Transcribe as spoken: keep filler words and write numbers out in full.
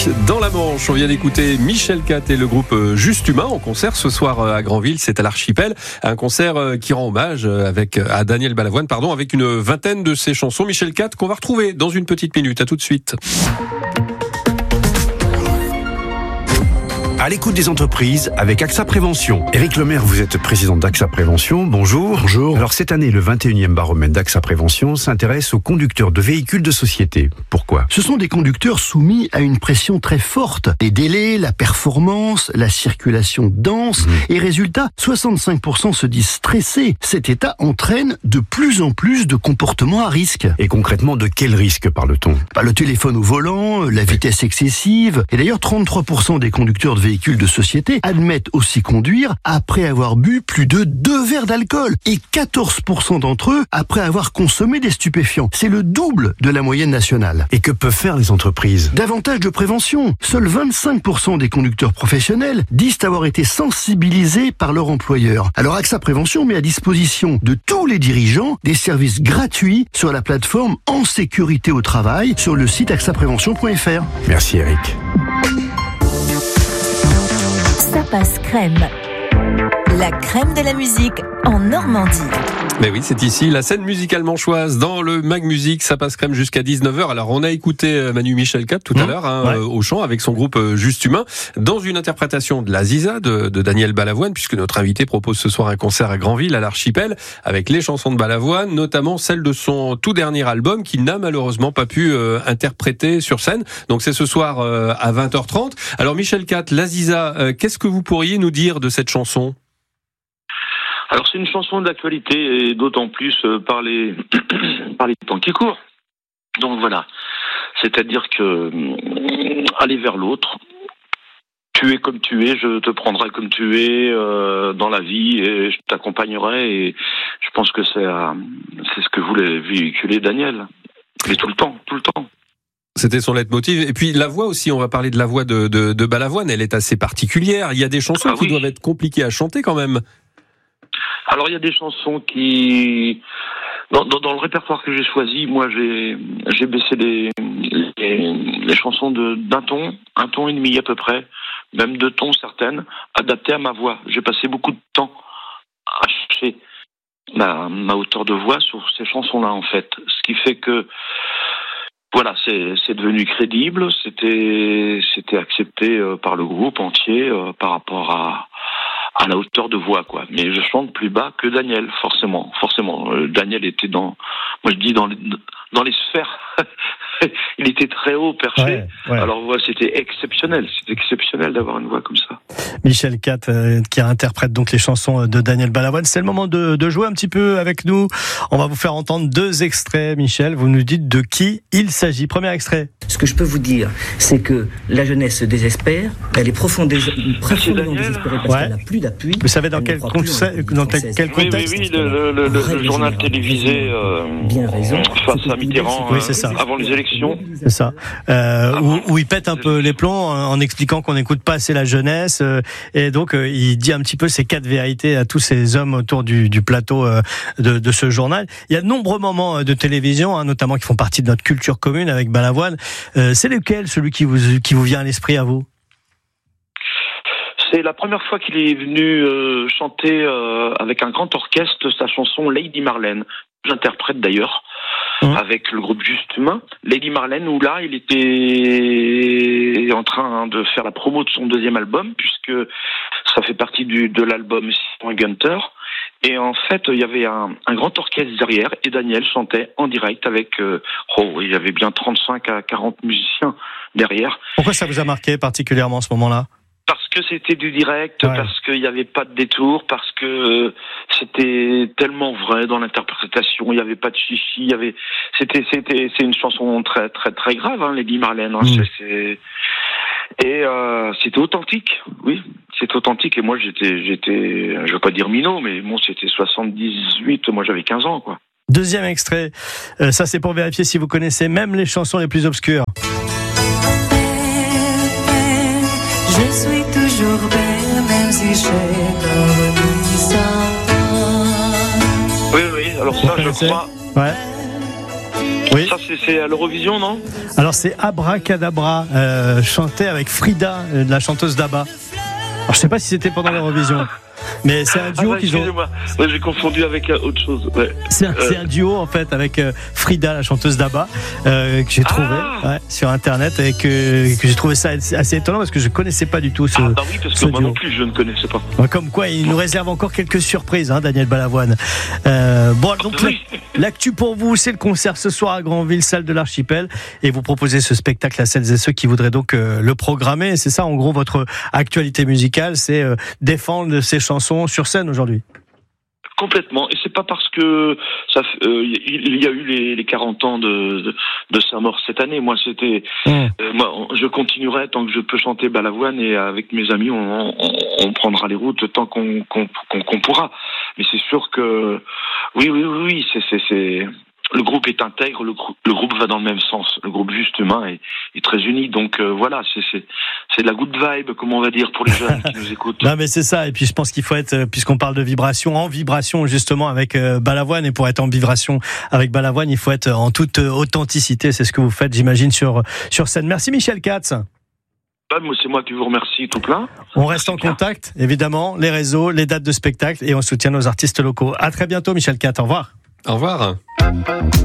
Dans la Manche, on vient d'écouter Michel Cat et le groupe Juste Humain en concert ce soir à Granville, c'est à l'Archipel, un concert qui rend hommage avec, à Daniel Balavoine, pardon, avec une vingtaine de ses chansons. Michel Cat qu'on va retrouver dans une petite minute, à tout de suite. À l'écoute des entreprises avec AXA Prévention. Éric Lemaire, vous êtes président d'AXA Prévention. Bonjour. Bonjour. Alors cette année, le vingt et unième baromètre d'AXA Prévention s'intéresse aux conducteurs de véhicules de société. Pourquoi ? Ce sont des conducteurs soumis à une pression très forte. Les délais, la performance, la circulation dense. Mmh. Et résultat, soixante-cinq pour cent se disent stressés. Cet état entraîne de plus en plus de comportements à risque. Et concrètement, de quel risque parle-t-on ? Bah, le téléphone au volant, la vitesse excessive. Et d'ailleurs, trente-trois pour cent des conducteurs de véhicules véhicules de société admettent aussi conduire après avoir bu plus de deux verres d'alcool et quatorze pour cent d'entre eux après avoir consommé des stupéfiants. C'est le double de la moyenne nationale. Et que peuvent faire les entreprises ? Davantage de prévention. Seuls vingt-cinq pour cent des conducteurs professionnels disent avoir été sensibilisés par leur employeur. Alors AXA Prévention met à disposition de tous les dirigeants des services gratuits sur la plateforme En Sécurité au Travail sur le site axa prévention point f r. Merci Eric. Ça passe crème. La crème de la musique en Normandie. Mais oui, c'est ici, la scène musicale manchoise, dans le Mag Musique, ça passe crème jusqu'à dix-neuf heures. Alors, on a écouté Manu Michel Cat tout à mmh, l'heure, hein, ouais. euh, au chant, avec son groupe euh, Juste Humain, dans une interprétation de l'Aziza, de, de Daniel Balavoine, puisque notre invité propose ce soir un concert à Granville, à l'Archipel, avec les chansons de Balavoine, notamment celles de son tout dernier album, qu'il n'a malheureusement pas pu euh, interpréter sur scène. Donc, c'est ce soir euh, à vingt heures trente. Alors, Michel Cat, l'Aziza, euh, qu'est-ce que vous pourriez nous dire de cette chanson ? Alors c'est une chanson d'actualité et d'autant plus euh, par les par les temps qui courent. Donc voilà, c'est-à-dire que euh, aller vers l'autre, tu es comme tu es, je te prendrai comme tu es euh, dans la vie et je t'accompagnerai. Et je pense que c'est euh, c'est ce que voulait véhiculer Daniel. Mais tout le temps, tout le temps. C'était son leitmotiv. Et puis la voix aussi, on va parler de la voix de, de, de Balavoine, elle est assez particulière. Il y a des chansons ah, qui oui. doivent être compliquées à chanter quand même. Alors il y a des chansons qui, dans, dans, dans le répertoire que j'ai choisi, moi j'ai j'ai baissé les, les, les chansons de d'un ton, un ton et demi à peu près, même deux tons certaines, adaptées à ma voix. J'ai passé beaucoup de temps à chercher ma, ma hauteur de voix sur ces chansons-là en fait, ce qui fait que voilà, c'est c'est devenu crédible, c'était c'était accepté euh, par le groupe entier euh, par rapport à à la hauteur de voix, quoi. Mais je chante plus bas que Daniel, forcément, forcément. Euh, Daniel était dans, moi je dis dans les, dans les sphères. Il était très haut perché. Ouais, ouais. Alors voilà, c'était exceptionnel, c'était exceptionnel d'avoir une voix comme ça. Michel Cat, euh, qui interprète donc les chansons de Daniel Balavoine. C'est le moment de, de jouer un petit peu avec nous. On va vous faire entendre deux extraits, Michel. Vous nous dites de qui il s'agit. Premier extrait. Ce que je peux vous dire, c'est que la jeunesse se désespère. Elle est profondément, profondément désespérée parce ouais. qu'elle n'a plus d'appui. Vous savez dans quel, conce- dans quel contexte ? Oui, oui, oui, le, le, le, le journal télévisé euh, bien raison. face à Mitterrand oui, c'est ça. avant les élections. C'est ça. Euh, ah, où, où il pète un peu les plombs en, en expliquant qu'on n'écoute pas assez la jeunesse. Euh, et donc, euh, il dit un petit peu ces quatre vérités à tous ces hommes autour du, du plateau euh, de, de ce journal. Il y a de nombreux moments de télévision, hein, notamment qui font partie de notre culture commune avec Balavoine. Euh, c'est lequel, celui qui vous, qui vous vient à l'esprit à vous ? C'est la première fois qu'il est venu euh, chanter euh, avec un grand orchestre sa chanson Lady Marlène. J'interprète d'ailleurs mmh. avec le groupe Juste Humain. Lady Marlène, où là, il était en train de faire la promo de son deuxième album, puisque ça fait partie du, de l'album Simon Gunter. Et en fait, il y avait un, un grand orchestre derrière, et Daniel chantait en direct avec, euh, oh, il y avait bien trente-cinq à quarante musiciens derrière. Pourquoi ça vous a marqué particulièrement à ce moment-là ? Parce que c'était du direct, ouais. parce qu'il n'y avait pas de détour, parce que euh, c'était tellement vrai dans l'interprétation, il n'y avait pas de chichi, il y avait, c'était, c'était, c'est une chanson très, très, très grave, hein, Lady Marlène, hein, mmh. c'est, c'est, et euh, c'était authentique, oui, c'était authentique, et moi j'étais, j'étais, je veux pas dire minot, mais bon, c'était soixante-dix-huit, moi j'avais quinze ans, quoi. Deuxième extrait, euh, ça c'est pour vérifier si vous connaissez même les chansons les plus obscures. Je suis toujours belle, même si j'ai Oui, oui, alors ça, je crois. Ouais. Oui. Ça, c'est, c'est à l'Eurovision, non? Alors, c'est Abracadabra, euh, chanté avec Frida, euh, la chanteuse d'Abba. Alors, je sais pas si c'était pendant l'Eurovision. Mais c'est un duo ah bah, qu'ils ont. Excusez-moi, ouais, j'ai confondu avec euh, autre chose. Ouais. C'est un, Euh. c'est un duo en fait avec euh, Frida, la chanteuse d'Abba, euh, que j'ai trouvé Ah. ouais, sur internet et que, que j'ai trouvé ça assez étonnant parce que je connaissais pas du tout ce. Ah bah oui, parce ce que moi duo. non plus, je ne connaissais pas. Comme quoi, il nous réserve encore quelques surprises, hein, Daniel Balavoine. Euh, bon, donc Oui. l'actu pour vous, c'est le concert ce soir à Granville, salle de l'Archipel, et vous proposez ce spectacle à celles et ceux qui voudraient donc euh, le programmer. C'est ça, en gros, votre actualité musicale, c'est euh, défendre ces chansons sur scène aujourd'hui. Complètement. Et c'est pas parce que ça, euh, il y a eu les, les quarante ans de, de, de sa mort cette année. Moi, c'était, Mmh. euh, moi, je continuerai tant que je peux chanter Balavoine et avec mes amis, on, on, on prendra les routes tant qu'on, qu'on, qu'on, qu'on pourra. Mais c'est sûr que, oui, oui, oui, oui, c'est, c'est, c'est, le groupe est intègre, le, grou- le groupe va dans le même sens. Le groupe Juste Humain est, est très uni. Donc euh, voilà, c'est, c'est, c'est de la good vibe, comme on va dire, pour les jeunes qui nous écoutent. Non mais c'est ça, et puis je pense qu'il faut être, puisqu'on parle de vibration, en vibration justement avec euh, Balavoine, et pour être en vibration avec Balavoine, il faut être en toute euh, authenticité, c'est ce que vous faites j'imagine sur, sur scène. Merci Michel Katz. Bah, moi, c'est moi qui vous remercie tout plein. On reste en contact, évidemment, les réseaux, les dates de spectacle, et on soutient nos artistes locaux. À très bientôt Michel Katz, au revoir. Au revoir.